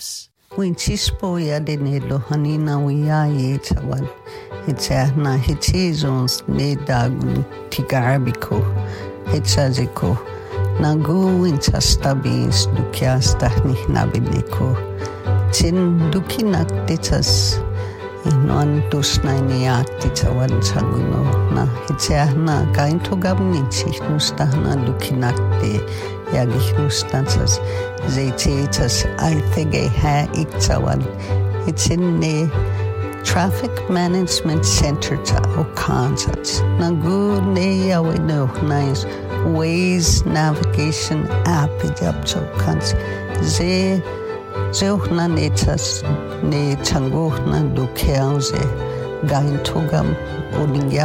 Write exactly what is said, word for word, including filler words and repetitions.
lives. Wintispo ya denelo hanina wiya ye tawan. Hitahna hitizons ne dagun tigarbiko. Hitzaziko. Nagu wintastabis dukiastahni nabineko. Tin dukinak ditas. Inuan tusnainiak ditawan sanguno. Na hitahna kaintogabnici nustahna dukinak de. Yagisnustansas zetetas aithege ha iktawan. It's in the Traffic Management Center ta Okansas. Nagu ne yawino nice Waze navigation app ijabto kans. Ze zeohna netas ne tangohna dukeauze gaintogam oningya